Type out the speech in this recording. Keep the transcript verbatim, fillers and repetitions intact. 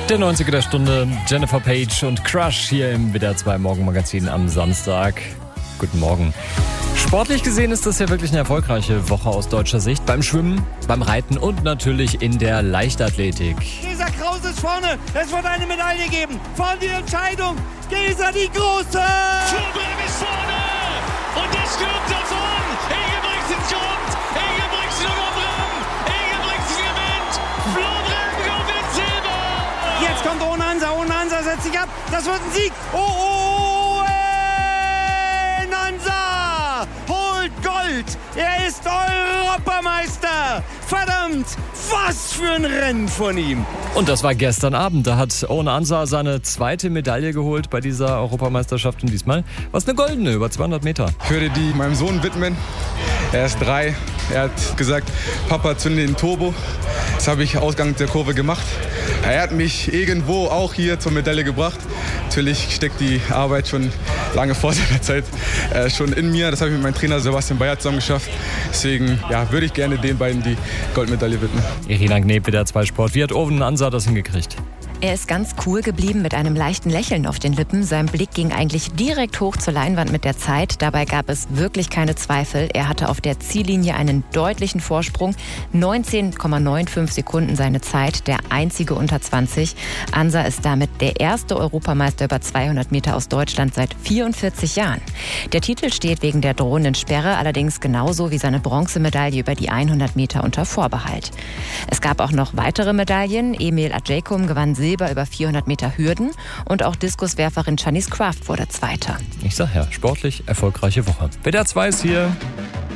Der neunziger der Stunde, Jennifer Page und Crush hier im W D R zwei Morgenmagazin am Samstag. Guten Morgen. Sportlich gesehen ist das ja wirklich eine erfolgreiche Woche aus deutscher Sicht. Beim Schwimmen, beim Reiten und natürlich in der Leichtathletik. Gesa Kraus ist vorne. Es wird eine Medaille geben. Vorne die Entscheidung. Gesa die Große. Florbrem ist vorne. Und der stürmt davon. Ingebrigtsen kommt. Ingebrigtsen über Brem. Ingebrigtsen gewinnt. Florbrem gewinnt Silber. Jetzt kommt Ohne Hansa. Ohne Hansa setzt sich ab. Das wird ein Sieg. Oh, oh, oh. Hansa holt Gold. Er ist Europameister. Verdammt, was für ein Rennen von ihm. Und das war gestern Abend. Da hat Ohne Hansa seine zweite Medaille geholt bei dieser Europameisterschaft. Und diesmal war es eine goldene, über zweihundert Meter. Ich würde die meinem Sohn widmen. Er ist drei. Er hat gesagt, Papa, zünde den Turbo. Das habe ich Ausgang der Kurve gemacht. Er hat mich irgendwo auch hier zur Medaille gebracht. Natürlich steckt die Arbeit schon lange vor seiner Zeit äh, schon in mir. Das habe ich mit meinem Trainer Sebastian Bayer zusammen geschafft. Deswegen ja, würde ich gerne den beiden die Goldmedaille widmen. Irina Gneb, W D R zwei Sport. Wie hat Ohne Hansa das hingekriegt? Er ist ganz cool geblieben mit einem leichten Lächeln auf den Lippen. Sein Blick ging eigentlich direkt hoch zur Leinwand mit der Zeit. Dabei gab es wirklich keine Zweifel. Er hatte auf der Ziellinie einen deutlichen Vorsprung. neunzehn Komma fünfundneunzig Sekunden seine Zeit, der einzige unter zwanzig. Hansa ist damit der erste Europameister über zweihundert Meter aus Deutschland seit vierundvierzig Jahren. Der Titel steht wegen der drohenden Sperre allerdings genauso wie seine Bronzemedaille über die hundert Meter unter Vorbehalt. Es gab auch noch weitere Medaillen. Emil Adjekum gewann Silber über vierhundert Meter Hürden und auch Diskuswerferin Janice Kraft wurde Zweiter. Ich sag ja, sportlich erfolgreiche Woche. W D R zwei ist hier.